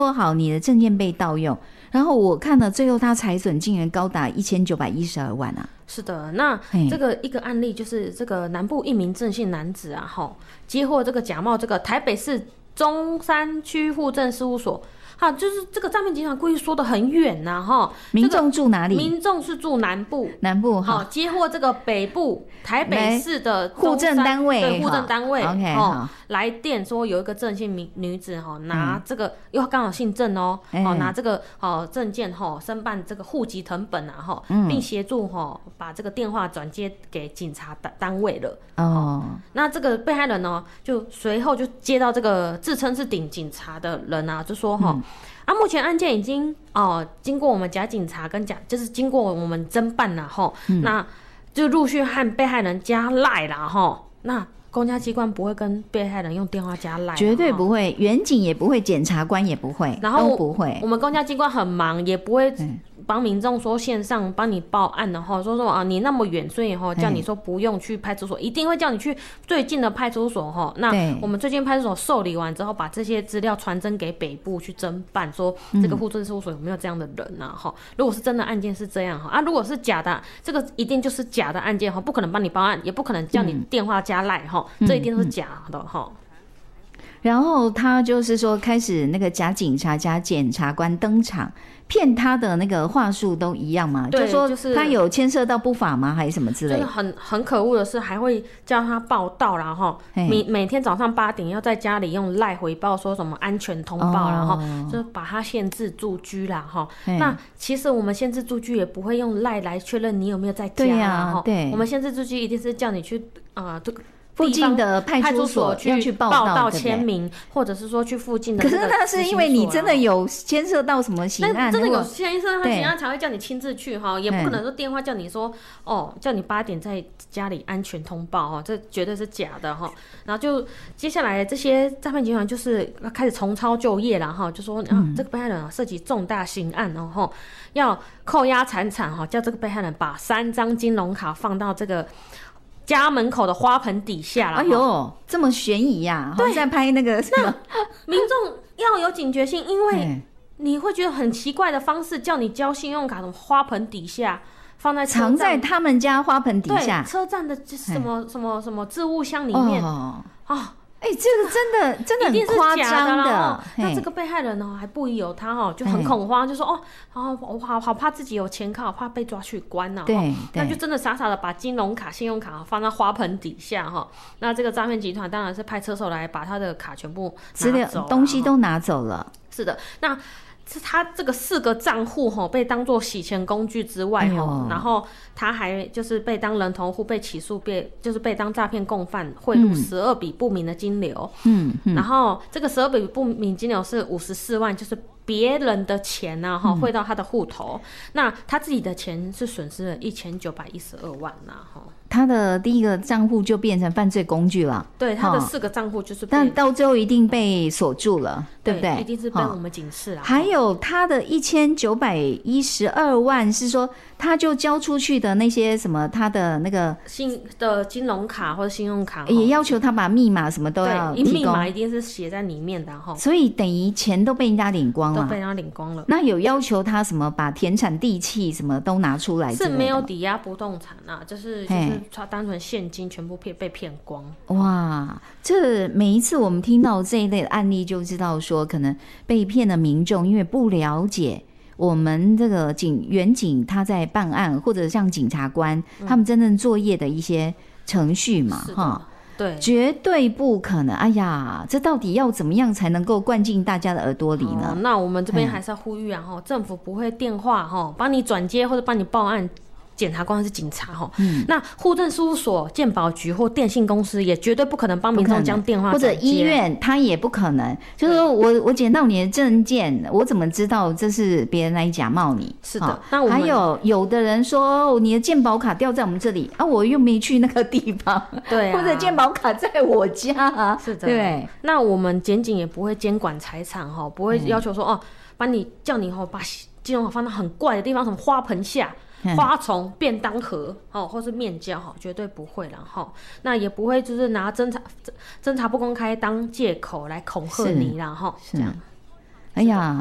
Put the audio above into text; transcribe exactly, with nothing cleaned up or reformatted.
说好你的证件被盗用，然后我看了最后他财损竟然高达一千九百一十二万啊！ 是的，那这个一个案例就是这个南部一名郑姓男子啊，哈，接获这个假冒这个台北市中山区户政事务所。啊，就是这个诈骗集团故意说的很远呐、啊，哈。 民众住哪里？ 民众是住南部， 南部好、哦，接获这个北部台北市的户政单位， 对户政单位 ，OK， 哦，来电说有一个郑姓女子哈、哦，拿这个、嗯、又刚好姓郑哦，嗯、哦拿这个哦证件哈、哦，申办这个户籍誊本啊哈、嗯，并协助哈、哦、把这个电话转接给警察单单位了。哦，那这个被害人呢，就随后就接到这个自称是顶警察的人啊，就说哈、哦。嗯啊，目前案件已经哦，经过我们假警察跟假，就是经过我们侦办了吼、嗯，那就陆续和被害人加赖啦吼，那公家机关不会跟被害人用电话加赖， 绝对不会，员警也不会，检察官也不会， 然后都不会。 我们公家机关很忙，也不会帮民众说线上帮你报案的话，说说啊你那么远，所以哈叫你说不用去派出所，一定会叫你去最近的派出所哈。那我们最近派出所受理完之后，把这些资料传真给北部去侦办，说这个户政事务所有没有这样的人啊哈、嗯？如果是真的案件是这样哈啊，如果是假的，这个一定就是假的案件哈，不可能帮你报案，也不可能叫你电话加赖哈、嗯，这一定是假的哈。嗯嗯然后他就是说，开始那个假警察、假检察官登场，骗他的那个话术都一样嘛？ 对， 就说他有牵涉到不法吗？还是什么之类的？ 就是很很可恶的是，还会叫他报到，然后每每天早上八点要在家里用赖回报，说什么安全通报，然后就把他限制住居啦哈。那其实我们限制住居也不会用赖来确认你有没有在家， 对呀、啊，对， 我们限制住居一定是叫你去啊、呃、这个。 附近的派出所要去报道签名，或者是说去附近的。 可是那是因为你真的有牵涉到什么刑案， 真的有牵涉到刑案才会叫你亲自去哈，也不可能说电话叫你说哦，叫你八点在家里安全通报哈，这绝对是假的哈。然后就接下来这些诈骗集团就是开始重操旧业了哈，就说啊、嗯、这个被害人啊涉及重大刑案哦哈，要扣押财产哈，叫这个被害人把三张金融卡放到这个家门口的花盆底下啦。 哎呦，这么悬疑呀、啊！对，在拍那个什么， 民众要有警觉性，因为你会觉得很奇怪的方式，叫你交信用卡从花盆底下放在藏在他们家花盆底下， 对，车站的什么什么什么置物箱里面哦。哦哎、欸，这个真的真的很夸张的。 的那这个被害人呢、喔，还不疑有他哈、喔，就很恐慌，就说哦，好，我好好怕自己有钱卡，怕被抓去关呐、啊。 对， 那就真的傻傻的把金融卡、信用卡放在花盆底下哈。那这个诈骗集团当然是派车手来把他的卡全部资料东西都拿走了。 是的，那。是他这个四个账户吼被当作洗钱工具之外吼、哎，然后他还就是被当人头户被起诉，被就是被当诈骗共犯，贿赂十二笔不明的金流。嗯，嗯然后这个十二笔不明金流是五十四万，就是别人的钱呐、啊、哈汇到他的户头、嗯，那他自己的钱是损失了一千九百一十二万呐、啊、哈。 他的第一个账户就变成犯罪工具了， 对，他的四个账户就是被， 但到最后一定被锁住了， 对, 对不对？ 一定是被我们警示啦。 还有他的一千九百一十二万是说，他就交出去的那些什么，他的那个信的金融卡或者信用卡， 也要求他把密码什么都要提供， 密码一定是写在里面的哈。 所以等于钱都被人家领光了， 都被人家领光了。 那有要求他什么把田产地契什么都拿出来？ 是没有抵押不动产啊，就是就是他单纯现金全部被骗光。 哇，这每一次我们听到这一类的案例，就知道说可能被骗的民众因为不了解我们这个警员警他在办案，或者像检察官、嗯、他们真正作业的一些程序嘛，哈， 对， 绝对不可能。哎呀，这到底要怎么样才能够灌进大家的耳朵里呢？ 哦、那我们这边还是要呼吁啊，哈，政府不会电话哈帮你转接或者帮你报案。检察官是警察哈、嗯，那户政事务所、健保局或电信公司也绝对不可能帮民众将电话或者医院，他也不可能。就是说我我捡到你的证件，我怎么知道这是别人来假冒你？ 是的，那我们还有有的人说、哦、你的健保卡掉在我们这里啊，我又没去那个地方， 对、啊， 或者健保卡在我家啊， 是的， 对。 那我们检警也不会监管财产哈，不会要求说、嗯、哦，帮你叫你哈把金融卡放到很怪的地方，什么花盆下。花丛、便当盒，哦，或是面交，哈，绝对不会啦，哈。那也不会就是拿侦查侦查不公开当借口来恐吓你啦，哈。这样。 哎呀。